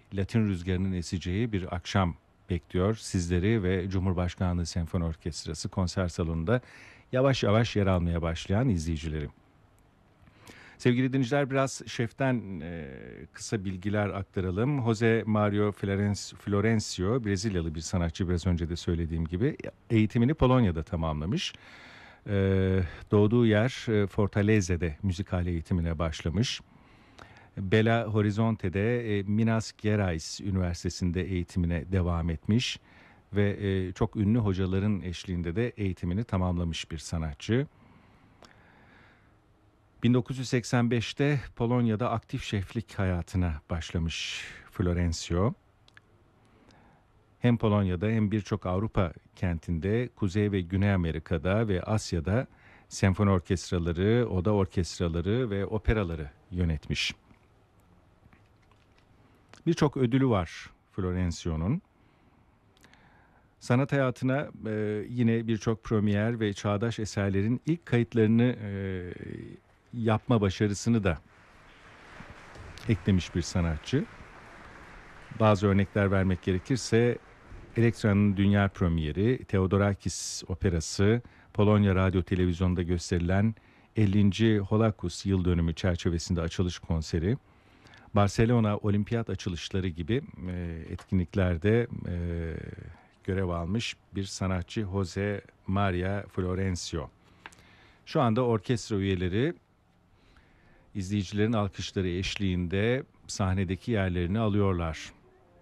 Latin rüzgarının eseceği bir akşam bekliyor sizleri ve Cumhurbaşkanlığı Senfoni Orkestrası konser salonunda yavaş yavaş yer almaya başlayan izleyicileri. Sevgili dinleyiciler, biraz şeften kısa bilgiler aktaralım. Jose Mario Florencio, Brezilyalı bir sanatçı, biraz önce de söylediğim gibi eğitimini Polonya'da tamamlamış. Doğduğu yer Fortaleze'de müzikal eğitimine başlamış. Belo Horizonte'de Minas Gerais Üniversitesi'nde eğitimine devam etmiş ve çok ünlü hocaların eşliğinde de eğitimini tamamlamış bir sanatçı. 1985'te Polonya'da aktif şeflik hayatına başlamış Florencio. Hem Polonya'da hem birçok Avrupa kentinde, Kuzey ve Güney Amerika'da ve Asya'da senfoni orkestraları, oda orkestraları ve operaları yönetmiş. Birçok ödülü var Florencio'nun. Sanat hayatına yine birçok premier ve çağdaş eserlerin ilk kayıtlarını yapma başarısını da eklemiş bir sanatçı. Bazı örnekler vermek gerekirse Elektra'nın dünya premieri, Theodorakis operası, Polonya Radyo Televizyonu'nda gösterilen 50. Holocaust yıl dönümü çerçevesinde açılış konseri, Barcelona Olimpiyat açılışları gibi etkinliklerde görev almış bir sanatçı Jose Maria Florencio. Şu anda orkestra üyeleri izleyicilerin alkışları eşliğinde sahnedeki yerlerini alıyorlar.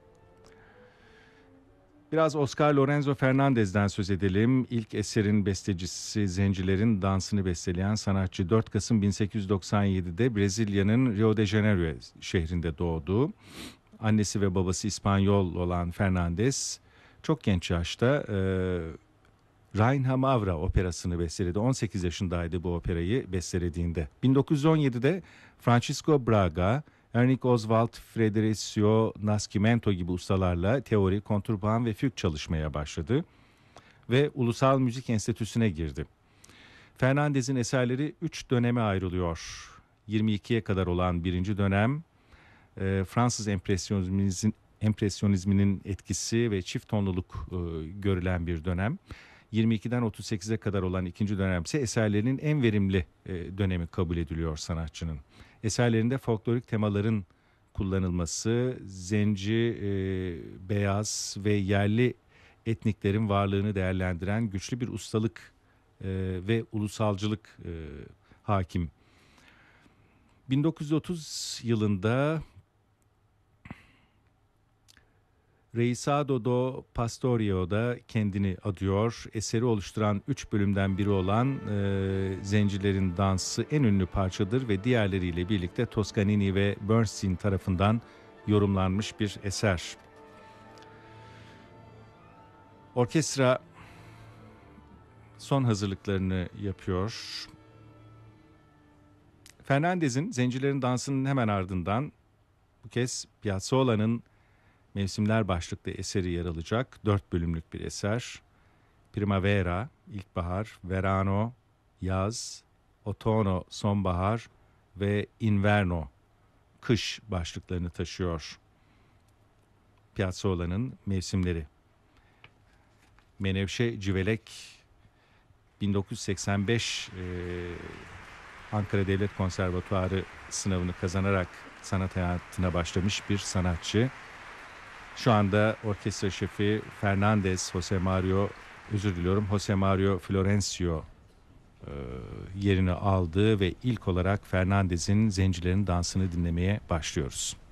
Biraz Oscar Lorenzo Fernandez'den söz edelim. İlk eserin bestecisi, Zencilerin Dansını besteleyen sanatçı 4 Kasım 1897'de Brezilya'nın Rio de Janeiro şehrinde doğdu. Annesi ve babası İspanyol olan Fernandez çok genç yaşta Rainha Mavra operasını besteledi. 18 yaşındaydı bu operayı bestelediğinde. 1917'de Francisco Braga, Ernik Oswald, Federico Nascimento gibi ustalarla teori, kontrbaan ve füg çalışmaya başladı ve Ulusal Müzik Enstitüsü'ne girdi. Fernandez'in eserleri 3 döneme ayrılıyor. 22'ye kadar olan birinci dönem, Fransız empresyonizminin etkisi ve çift tonluluk görülen bir dönem. 22'den 38'e kadar olan ikinci dönem ise eserlerinin en verimli dönemi kabul ediliyor sanatçının. Eserlerinde folklorik temaların kullanılması, zenci, beyaz ve yerli etniklerin varlığını değerlendiren güçlü bir ustalık ve ulusalcılık hakim. 1930 yılında Reisado do Pastorio'da kendini adıyor. Eseri oluşturan 3 bölümden biri olan Zencilerin Dansı en ünlü parçadır ve diğerleriyle birlikte Toscanini ve Bernstein tarafından yorumlanmış bir eser. Orkestra son hazırlıklarını yapıyor. Fernandez'in Zencilerin Dansı'nın hemen ardından bu kez Piazzolla'nın Mevsimler başlıklı eseri yer alacak. 4 bölümlük bir eser. Primavera, ilkbahar, Verano, yaz, Otono, sonbahar ve Inverno, kış başlıklarını taşıyor. Piazzolla'nın Mevsimleri. Menevşe Civelek 1985 Ankara Devlet Konservatuarı sınavını kazanarak sanat hayatına başlamış bir sanatçı. Şu anda orkestra şefi Jose Mario Florencio yerini aldı ve ilk olarak Fernandez'in Zencilerin Dansını dinlemeye başlıyoruz.